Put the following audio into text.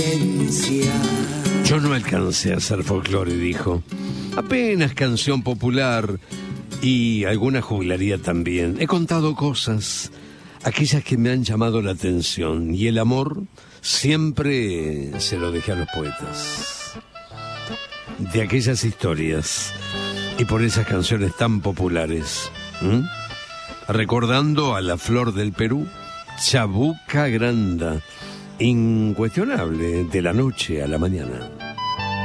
Yo no alcancé a hacer folclore, dijo. Apenas canción popular y alguna juglaría también. He contado cosas, aquellas que me han llamado la atención, y el amor siempre se lo dejé a los poetas. De aquellas historias y por esas canciones tan populares, recordando a la flor del Perú, Chabuca Granda, incuestionable, de la noche a la mañana.